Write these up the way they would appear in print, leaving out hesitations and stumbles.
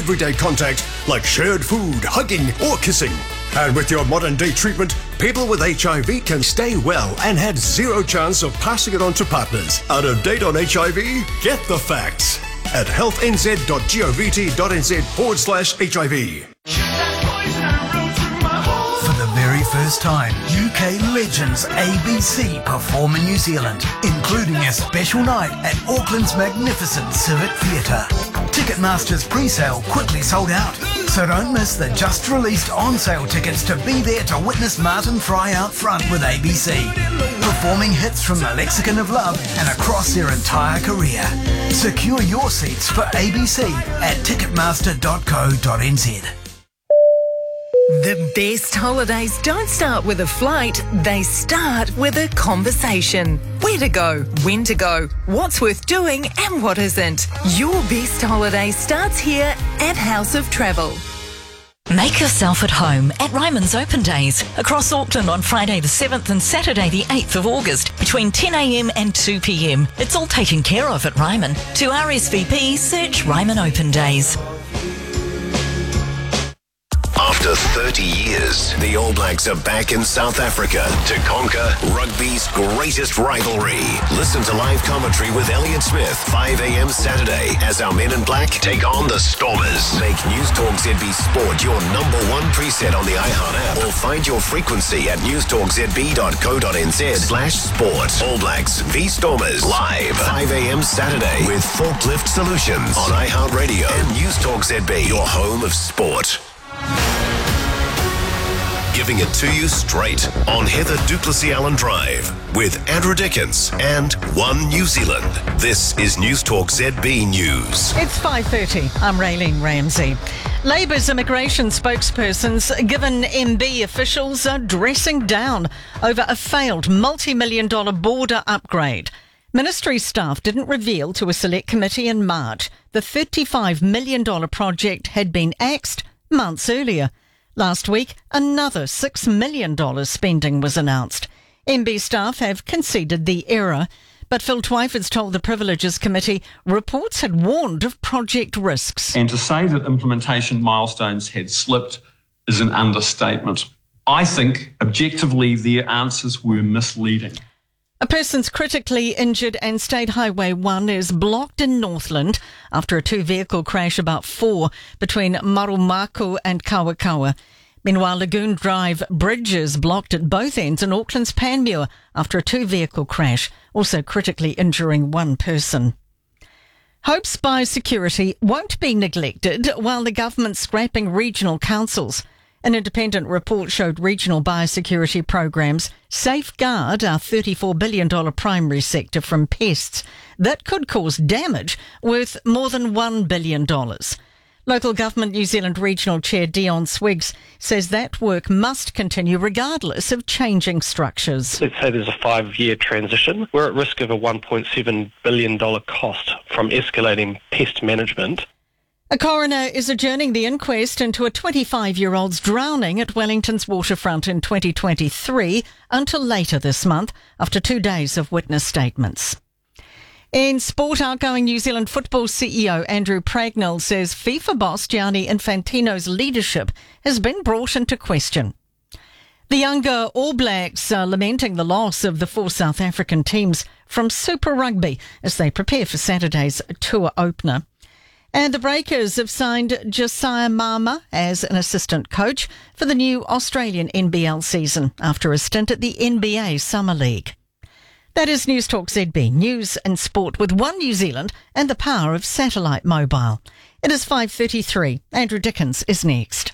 everyday contact like shared food, hugging or kissing. And with your modern day treatment, people with HIV can stay well and had zero chance of passing it on to partners. Out of date on HIV? Get the facts at healthnz.govt.nz/HIV. For the very first time, UK legends ABC perform in New Zealand, including a special night at Auckland's magnificent Civic Theatre. Ticketmaster's pre-sale quickly sold out, so don't miss the just-released on-sale tickets to be there to witness Martin Fry out front with ABC, performing hits from the Lexicon of Love and across their entire career. Secure your seats for ABC at ticketmaster.co.nz. The best holidays don't start with a flight, they start with a conversation. Where to go, when to go, what's worth doing and what isn't. Your best holiday starts here at House of Travel. Make yourself at home at Ryman's Open Days across Auckland on Friday the 7th and Saturday the 8th of August between 10 a.m. and 2 p.m. It's all taken care of at Ryman. To RSVP, search Ryman Open Days. After 30 years, the All Blacks are back in South Africa to conquer rugby's greatest rivalry. Listen to live commentary with Elliot Smith, 5 a.m. Saturday, as our men in black take on the Stormers. Make News Talk ZB Sport your number one preset on the iHeart app, or find your frequency at newstalkzb.co.nz/sport. All Blacks v Stormers, live, 5 a.m. Saturday, with Forklift Solutions on iHeart Radio and News Talk ZB, your home of sport. Giving it to you straight on Heather Duplessis Allen Drive with Andrew Dickens and One New Zealand. This is News Talk ZB News. It's 5:30. I'm Raylene Ramsey. Labour's immigration spokesperson's given MB officials are dressing down over a failed multi-million-dollar border upgrade. Ministry staff didn't reveal to a select committee in March the $35 million project had been axed months earlier. Last week, another $6 million spending was announced. MB staff have conceded the error, but Phil Twyford's told the Privileges Committee reports had warned of project risks. And to say that implementation milestones had slipped is an understatement. I think, objectively, their answers were misleading. A person's critically injured and State Highway 1 is blocked in Northland after a two-vehicle crash about 4 between Marumaku and Kawakawa. Meanwhile, Lagoon Drive Bridge is blocked at both ends in Auckland's Panmure after a two-vehicle crash, also critically injuring one person. Hope's biosecurity won't be neglected while the government's scrapping regional councils. An independent report showed regional biosecurity programs safeguard our $34 billion primary sector from pests that could cause damage worth more than $1 billion. Local Government New Zealand Regional Chair Dion Swiggs says that work must continue regardless of changing structures. Let's say there's a 5-year transition. We're at risk of a $1.7 billion cost from escalating pest management. A coroner is adjourning the inquest into a 25-year-old's drowning at Wellington's waterfront in 2023 until later this month, after 2 days of witness statements. In sport, outgoing New Zealand football CEO Andrew Pragnell says FIFA boss Gianni Infantino's leadership has been brought into question. The younger All Blacks are lamenting the loss of the 4 South African teams from Super Rugby as they prepare for Saturday's tour opener. And the Breakers have signed Josiah Mama as an assistant coach for the new Australian NBL season after a stint at the NBA Summer League. That is News Talk ZB, news and sport with One New Zealand and the power of satellite mobile. It is 5:33. Andrew Dickens is next.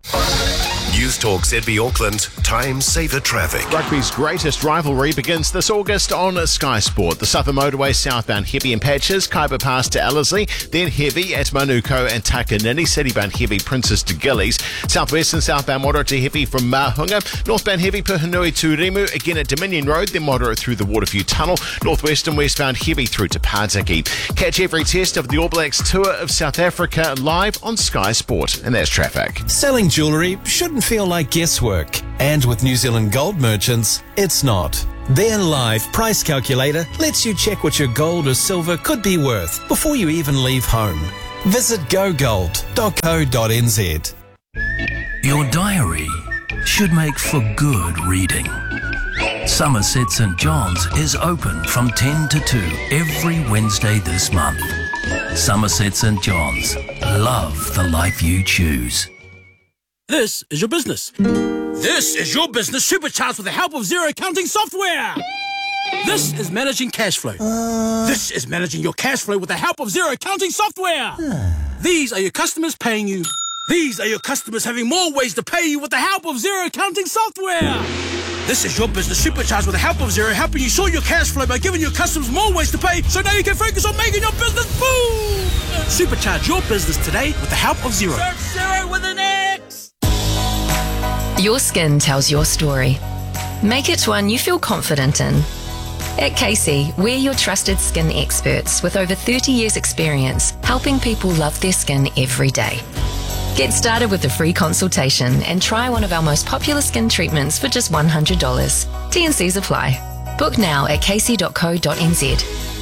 News Talk ZB Auckland, time saver traffic. Rugby's greatest rivalry begins this August on Sky Sport. The Southern Motorway southbound heavy in Patches, Kaiba Pass to Ellerslie, then heavy at Manuko and Takanini, citybound heavy Princess to Gillies, southwest and southbound moderate to heavy from Mahunga, northbound heavy Puhinui to Rimu, again at Dominion Road, then moderate through the Waterview Tunnel, northwest and westbound heavy through to Padzaki. Catch every test of the All Blacks tour of South Africa live on Sky Sport, and that's traffic. Selling jewellery shouldn't feel like guesswork, and with New Zealand Gold Merchants, it's not. Their live price calculator lets you check what your gold or silver could be worth before you even leave home. Visit gogold.co.nz. Your diary should make for good reading. Somerset St John's is open from 10 to 2 every Wednesday this month. Somerset St John's. Love the life you choose. This is your business. This is your business supercharged with the help of Xero accounting software. This is managing cash flow. This is managing your cash flow with the help of Xero accounting software. These are your customers paying you. These are your customers having more ways to pay you with the help of Xero accounting software. This is your business supercharged with the help of Xero, helping you sort your cash flow by giving your customers more ways to pay, so now you can focus on making your business boom. Supercharge your business today with the help of Xero. Search Xero with an X. Your skin tells your story. Make it one you feel confident in. At Casey, we're your trusted skin experts with over 30 years experience helping people love their skin every day. Get started with a free consultation and try one of our most popular skin treatments for just $100. T&Cs apply. Book now at casey.co.nz.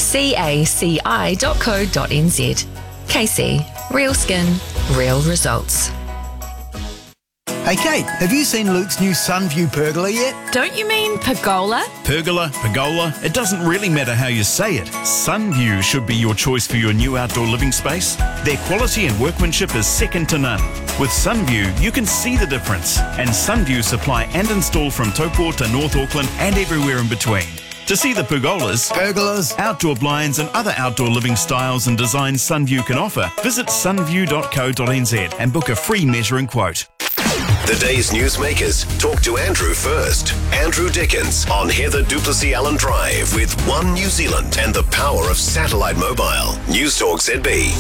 CACI.co.nz. Casey. Real skin, real results. Hey Kate, have you seen Luke's new Sunview pergola yet? Don't you mean pergola? Pergola, it doesn't really matter how you say it. Sunview should be your choice for your new outdoor living space. Their quality and workmanship is second to none. With Sunview, you can see the difference. And Sunview supply and install from Taupo to North Auckland and everywhere in between. To see the pergolas, outdoor blinds and other outdoor living styles and designs Sunview can offer, visit sunview.co.nz and book a free measuring quote. The day's newsmakers talk to Andrew first. Andrew Dickens on Heather Duplessis Allen Drive with One New Zealand and the power of satellite mobile. News Talk ZB.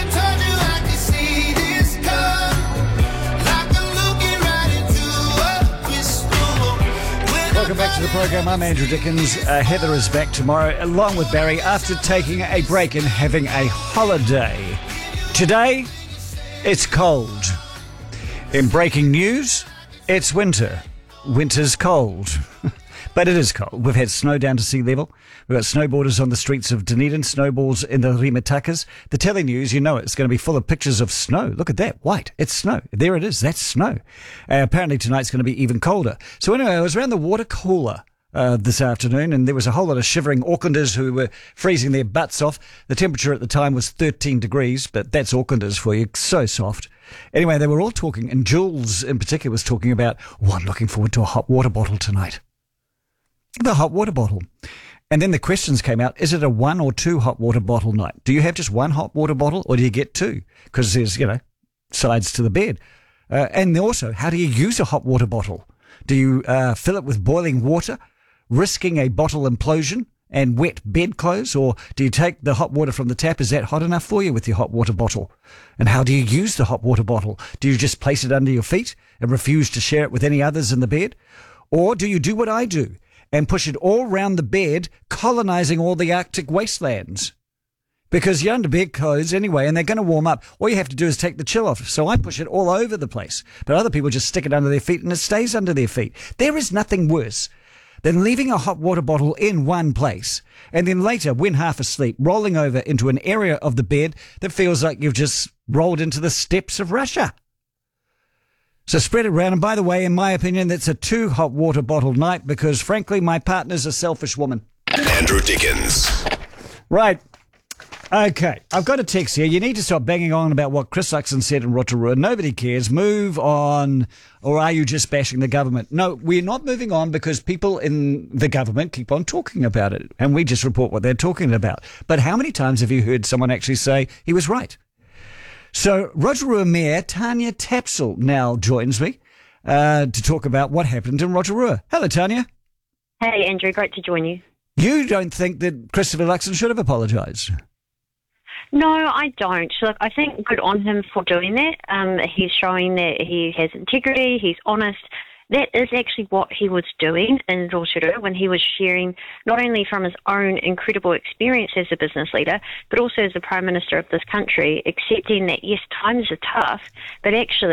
Welcome back to the program. I'm Andrew Dickens. Heather is back tomorrow along with Barry after taking a break and having a holiday. Today, it's cold. In breaking news, it's winter. Winter's cold. But it is cold. We've had snow down to sea level. We've got snowboarders on the streets of Dunedin, snowballs in the Rimatakas. The telenews, you know it's going to be full of pictures of snow. Look at that. White. It's snow. There it is. That's snow. Apparently tonight's going to be even colder. So anyway, I was around the water cooler this afternoon, and there was a whole lot of shivering Aucklanders who were freezing their butts off. The temperature at the time was 13 degrees, but that's Aucklanders for you. So soft. Anyway, they were all talking, and Jules in particular was talking about, I'm looking forward to a hot water bottle tonight. The hot water bottle. And then the questions came out, is it a 1 or 2 hot water bottle night? Do you have just 1 hot water bottle, or do you get 2? Because there's, sides to the bed. And also, how do you use a hot water bottle? Do you fill it with boiling water, risking a bottle implosion and wet bedclothes, or do you take the hot water from the tap? Is that hot enough for you with your hot water bottle? And how do you use the hot water bottle? Do you just place it under your feet and refuse to share it with any others in the bed? Or do you do what I do and push it all round the bed, colonising all the Arctic wastelands? Because you're under bedclothes anyway, and they're going to warm up. All you have to do is take the chill off. So I push it all over the place. But other people just stick it under their feet and it stays under their feet. There is nothing worse than leaving a hot water bottle in one place and then later, when half asleep, rolling over into an area of the bed that feels like you've just rolled into the steppes of Russia. So spread it around. And by the way, in my opinion, that's a 2 hot water bottle night because, frankly, my partner's a selfish woman. Andrew Dickens. Right. Okay, I've got a text here. You need to stop banging on about what Chris Luxon said in Rotorua. Nobody cares. Move on. Or are you just bashing the government? No, we're not moving on because people in the government keep on talking about it. And we just report what they're talking about. But how many times have you heard someone actually say he was right? So Rotorua Mayor Tanya Tapsell now joins me to talk about what happened in Rotorua. Hello, Tanya. Hey, Andrew. Great to join you. You don't think that Christopher Luxon should have apologised? No, I don't. Look, I think good on him for doing that. He's showing that he has integrity, he's honest. That is actually what he was doing in Rotorua when he was sharing not only from his own incredible experience as a business leader, but also as the Prime Minister of this country, accepting that, yes, times are tough, but actually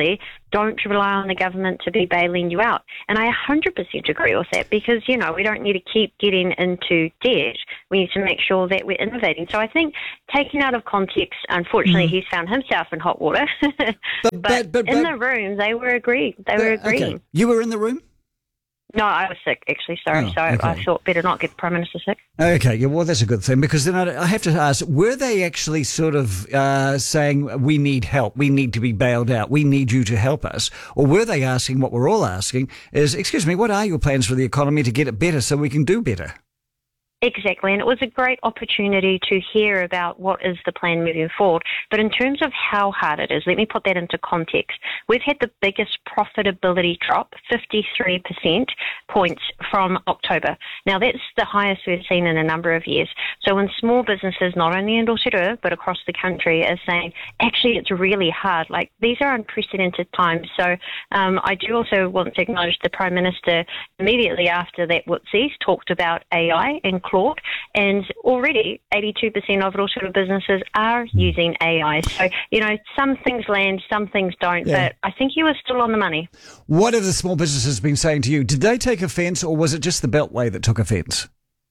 don't rely on the government to be bailing you out. And I 100% agree with that because, we don't need to keep getting into debt. We need to make sure that we're innovating. So I think taken out of context, unfortunately, he's found himself in hot water. But in the room, they were agreeing. Okay. You were in the room? No, I was sick, actually, sorry. I thought better not get the Prime Minister sick. Okay, yeah, well, that's a good thing, because then I have to ask, were they actually sort of saying, we need help, we need to be bailed out, we need you to help us? Or were they asking what we're all asking is, excuse me, what are your plans for the economy to get it better so we can do better? Exactly, and it was a great opportunity to hear about what is the plan moving forward. But in terms of how hard it is, let me put that into context. We've had the biggest profitability drop, 53% points from October. Now, that's the highest we've seen in a number of years. So when small businesses, not only in Rotorua, but across the country, are saying, actually, it's really hard. Like, these are unprecedented times. So I do also want to acknowledge the Prime Minister immediately after that Wootsies talked about AI and Claude, and already 82% of Rotorua businesses are using AI. So, some things land, some things don't, but I think he was still on the money. What have the small businesses been saying to you? Did they take offence, or was it just the Beltway that took offence?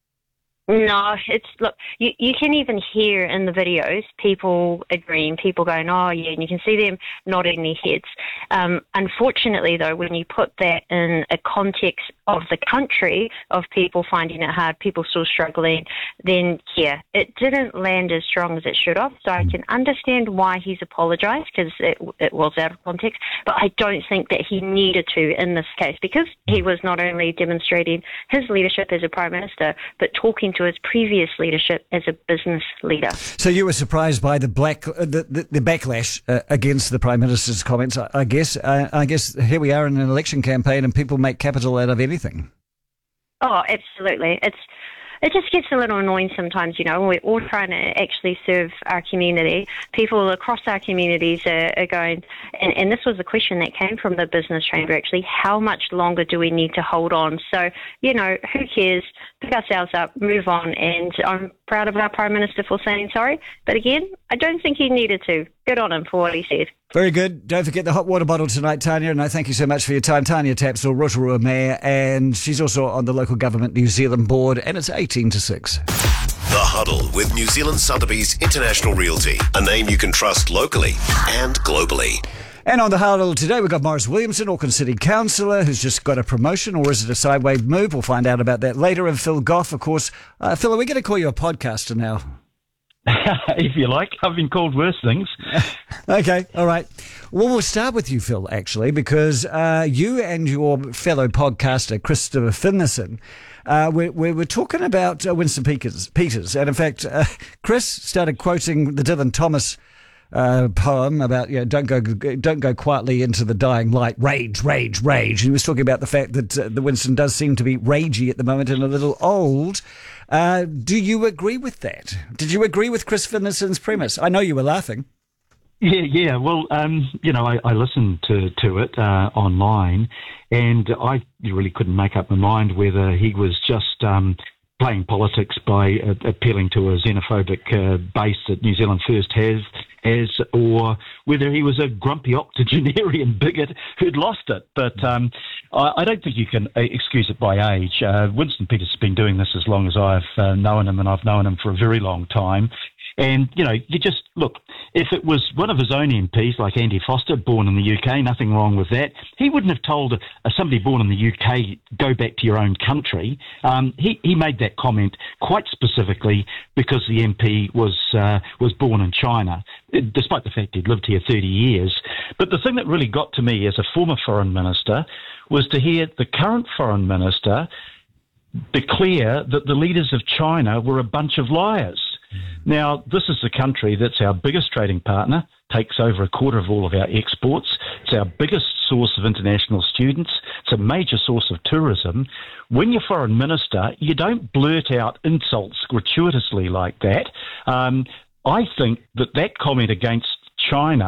No, look, you can even hear in the videos people agreeing, people going, oh yeah, and you can see them nodding their heads. Unfortunately, though, when you put that in a context of the country, of people finding it hard, people still struggling, then yeah, it didn't land as strong as it should have. So I can understand why he's apologised, because it was out of context, but I don't think that he needed to in this case, because he was not only demonstrating his leadership as a Prime Minister, but talking to his previous leadership as a business leader. So you were surprised by the backlash against the Prime Minister's comments, I guess. I guess here we are in an election campaign and people make capital out of anything. Oh, absolutely. It just gets a little annoying sometimes, when we're all trying to actually serve our community. People across our communities are going, and this was the question that came from the business chamber actually, how much longer do we need to hold on? So, who cares? Pick ourselves up, move on, and I'm proud of our Prime Minister for saying sorry. But again, I don't think he needed to. Good on him for what he said. Very good. Don't forget the hot water bottle tonight, Tanya, and I thank you so much for your time. Tanya Tapsell, Rotorua Mayor, and she's also on the Local Government New Zealand Board, and it's 18 to 6. The Huddle with New Zealand Sotheby's International Realty, a name you can trust locally and globally. And on the Huddle today, we've got Morris Williamson, Auckland City Councillor, who's just got a promotion, or is it a sideways move? We'll find out about that later. And Phil Goff, of course. Phil, are we going to call you a podcaster now? If you like. I've been called worse things. Okay, all right. Well, we'll start with you, Phil, actually, because you and your fellow podcaster, Christopher Finlayson, we're talking about Winston Peters. And in fact, Chris started quoting the Dylan Thomas poem about, don't go quietly into the dying light, rage. He was talking about the fact that the Winston does seem to be ragey at the moment and a little old. Do you agree with that? Did you agree with Chris Finlayson's premise? I know you were laughing. Yeah. Well, I listened to it online, and I really couldn't make up my mind whether he was just playing politics by appealing to a xenophobic base that New Zealand First has, or whether he was a grumpy octogenarian bigot who'd lost it. But I don't think you can excuse it by age. Winston Peters has been doing this as long as I've known him, and I've known him for a very long time. And, you just, look, if it was one of his own MPs, like Andy Foster, born in the UK, nothing wrong with that. He wouldn't have told somebody born in the UK, go back to your own country. He made that comment quite specifically because the MP was born in China, despite the fact he'd lived here 30 years. But the thing that really got to me as a former foreign minister was to hear the current foreign minister declare that the leaders of China were a bunch of liars. Now, this is the country that's our biggest trading partner, takes over a quarter of all of our exports. It's our biggest source of international students. It's a major source of tourism. When you're foreign minister, you don't blurt out insults gratuitously like that. I think that comment against China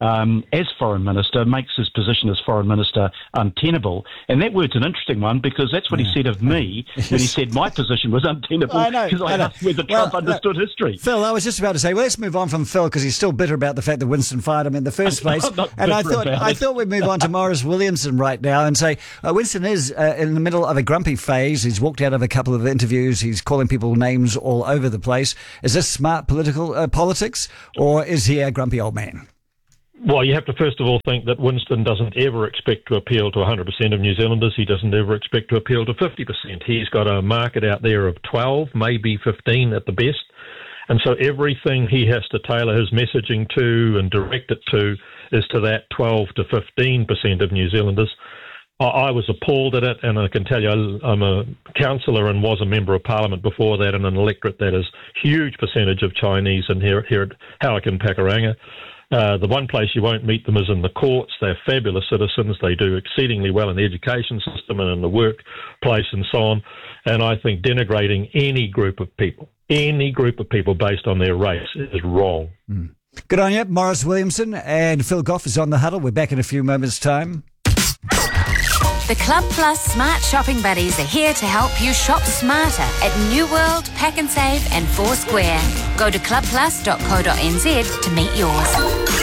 as Foreign Minister makes his position as Foreign Minister untenable. And that word's an interesting one because that's what he said of me when he said my position was untenable because I asked whether Trump understood history. Phil, I was just about to say, well, let's move on from Phil because he's still bitter about the fact that Winston fired him in the first place. And I thought we'd move on to Morris Williamson right now and say Winston is in the middle of a grumpy phase. He's walked out of a couple of interviews. He's calling people names all over the place. Is this smart politics or is he a grumpy old man? Well, you have to first of all think that Winston doesn't ever expect to appeal to 100% of New Zealanders. He doesn't ever expect to appeal to 50%. He's got a market out there of 12, maybe 15 at the best. And so everything he has to tailor his messaging to and direct it to is to that 12 to 15% of New Zealanders. I was appalled at it, and I can tell you I'm a councillor and was a member of Parliament before that in an electorate that is huge percentage of Chinese and here at Howick and Pakuranga. The one place you won't meet them is in the courts. They're fabulous citizens. They do exceedingly well in the education system and in the workplace and so on. And I think denigrating any group of people based on their race is wrong. Good on you, Morris Williamson. And Phil Goff is on the huddle. We're back in a few moments' time. The Club Plus Smart Shopping Buddies are here to help you shop smarter at New World, Pack and Save and Foursquare. Go to clubplus.co.nz to meet yours.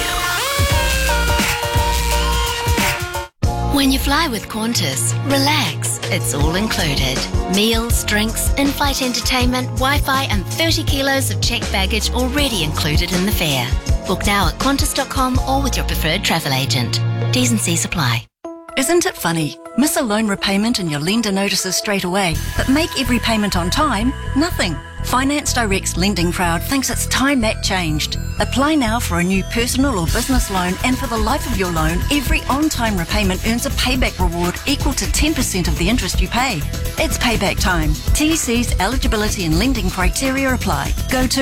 When you fly with Qantas, relax. It's all included. Meals, drinks, in-flight entertainment, Wi-Fi and 30 kilos of checked baggage already included in the fare. Book now at qantas.com or with your preferred travel agent. T's and C's apply. Isn't it funny? Miss a loan repayment and your lender notices straight away, but make every payment on time? Nothing. Finance Direct's lending crowd thinks it's time that changed. Apply now for a new personal or business loan, and for the life of your loan, every on-time repayment earns a payback reward equal to 10% of the interest you pay. It's payback time. TC's eligibility and lending criteria apply. Go to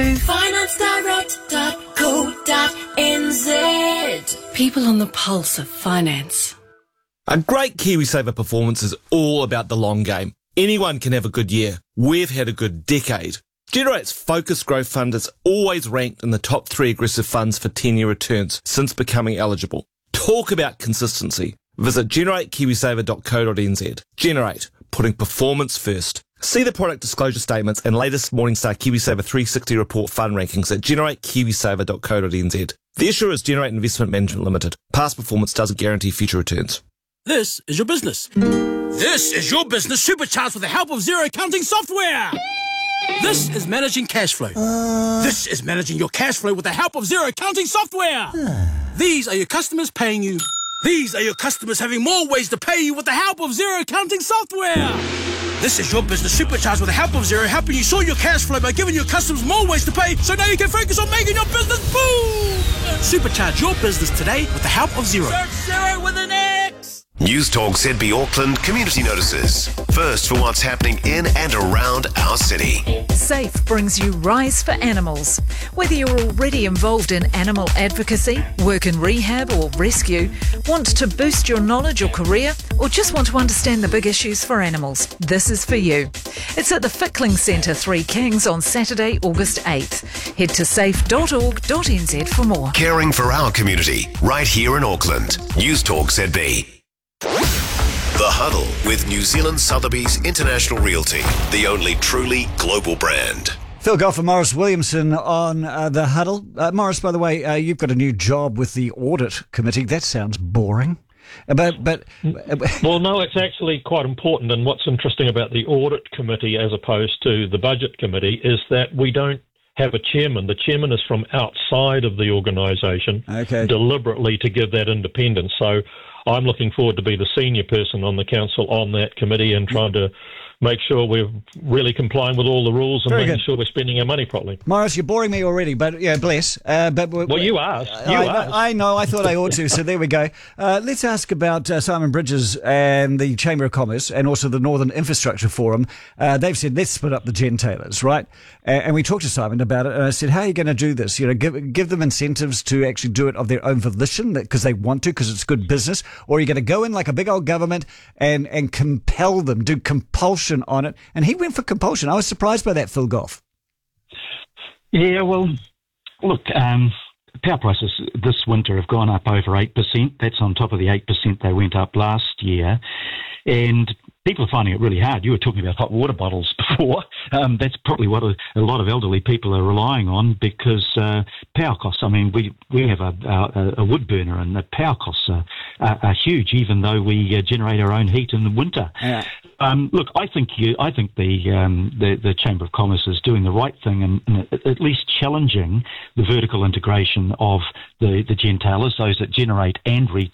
financedirect.co.nz. People on the pulse of finance. A great KiwiSaver performance is all about the long game. Anyone can have a good year. We've had a good decade. Generate's Focus Growth Fund is always ranked in the top 3 aggressive funds for 10-year returns since becoming eligible. Talk about consistency. Visit generatekiwisaver.co.nz. Generate, putting performance first. See the product disclosure statements and latest Morningstar KiwiSaver 360 report fund rankings at generatekiwisaver.co.nz. The issuer is Generate Investment Management Limited. Past performance doesn't guarantee future returns. This is your business. This is your business supercharged with the help of Xero accounting software. This is managing cash flow. This is managing your cash flow with the help of Xero accounting software. These are your customers paying you. These are your customers having more ways to pay you with the help of Xero accounting software. This is your business supercharged with the help of Xero, helping you sort your cash flow by giving your customers more ways to pay, so now you can focus on making your business boom. Supercharge your business today with the help of Xero. Search Xero with an X. News Talk ZB Auckland community notices. First for what's happening in and around our city. SAFE brings you Rise for Animals. Whether you're already involved in animal advocacy, work in rehab or rescue, want to boost your knowledge or career, or just want to understand the big issues for animals, this is for you. It's at the Fickling Centre, 3 Kings on Saturday, August 8th. Head to safe.org.nz for more. Caring for our community, right here in Auckland. News Talk ZB. The Huddle with New Zealand Sotheby's International Realty, the only truly global brand. Phil Goff and Morris Williamson on The Huddle. Morris, by the way, you've got a new job with the Audit Committee. That sounds boring. Well, no, it's actually quite important. And what's interesting about the Audit Committee as opposed to the Budget Committee is that we don't have a chairman. The chairman is from outside of the organisation, deliberately to give that independence. So I'm looking forward to be the senior person on the council on that committee and trying to make sure we're really complying with all the rules and making sure we're spending our money properly. Morris, you're boring me already, but yeah, bless. Well, you asked. I know. I thought I ought to, so there we go. Let's ask about Simon Bridges and the Chamber of Commerce and also the Northern Infrastructure Forum. They've said, let's split up the gentailers, right? And we talked to Simon about it, and I said, how are you going to do this? You know, give them incentives to actually do it of their own volition because they want to, because it's good business, or are you going to go in like a big old government and compel them, do compulsion on it? And he went for compulsion. I was surprised by that, Phil Goff. Yeah, well, look, power prices this winter have gone up over 8%. That's on top of the 8% they went up last year. And people are finding it really hard. You were talking about hot water bottles before. That's probably what a lot of elderly people are relying on, because power costs. I mean, we have a wood burner, and the power costs are huge, even though we generate our own heat in the winter. Yeah. Look, I think the Chamber of Commerce is doing the right thing, and at least challenging the vertical integration of the gentailers, those that generate and retail.